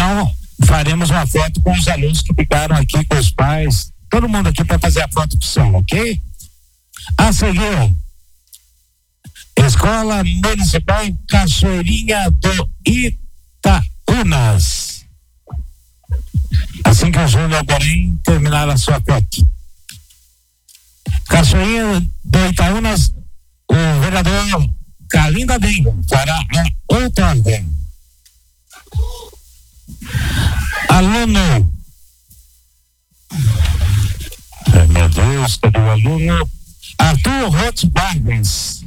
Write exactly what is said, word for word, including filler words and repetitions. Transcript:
Então, faremos uma foto com os alunos que ficaram aqui, com os pais, todo mundo aqui para fazer a foto do som, ok? A seguir, Escola Municipal Cachoeirinha do Itaúnas. Assim que o Júnior Alborim terminar a sua foto. Cachoeirinha do Itaúnas, o vereador Kalinda Dengo fará a outorga. Aluno. Ai, meu Deus, cadê o aluno? Arthur Roth Vargas.